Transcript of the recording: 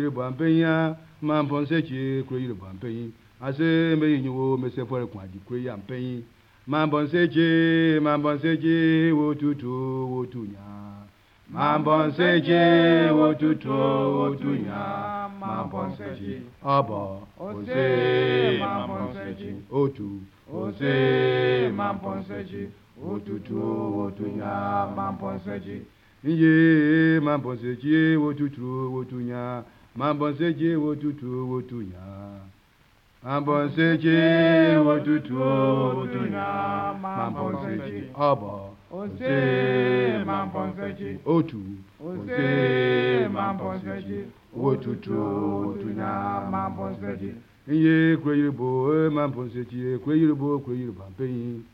Bampenya, Mamponsechi, Quail Bampay. I say, may you miss a for a quantity, Quay and Pay. Mamponsechi, Wotunya. Mamponsechi, Wotunya. Mamponsechi, Abba, Ose, Mamponsechi, Ose, Mamponsechi, Wotunya, Mamponsechi. Ye, Mamponsechi, Wotunya. Mamponsechi, Wotunya. Mamponsechi, Wotunya. Mamponsechi, Abba. Ose, Mamponsechi, Ose, Mamponsechi, Wotunya, Mamponsechi. Ye, Quail Mamponsechi, Quail Bampay.